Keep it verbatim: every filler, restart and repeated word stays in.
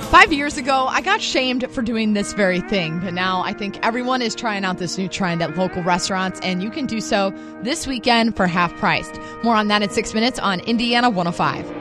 Five years ago, I got shamed for doing this very thing, but now I think everyone is trying out this new trend at local restaurants, and you can do so this weekend for half priced. More on that in six minutes on Indiana one oh five.